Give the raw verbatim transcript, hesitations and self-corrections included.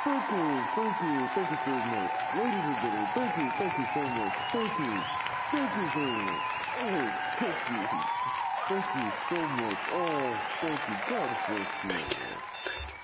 Thank you, thank you, thank you so much. Ladies and gentlemen, thank you, thank you so much. Thank you, thank you so much. Oh, thank you. Thank you so much. Oh, thank you. God bless you.